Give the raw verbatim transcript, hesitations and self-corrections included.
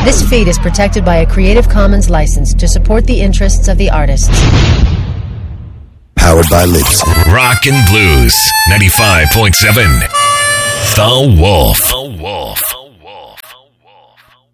This feed is protected by a Creative Commons license to support the interests of the artists. Powered by Libsyn. Rock and Blues ninety-five point seven. The Wolf. The Wolf.